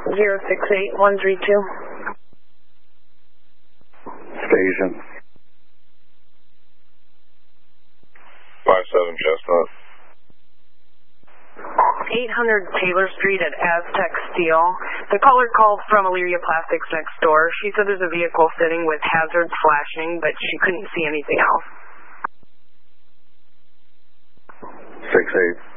068132. Station. 57 Chestnut. 800 Taylor Street at Aztec Steel. The caller called from Elyria Plastics next door. She said there's a vehicle sitting with hazards flashing, but she couldn't see anything else. 68.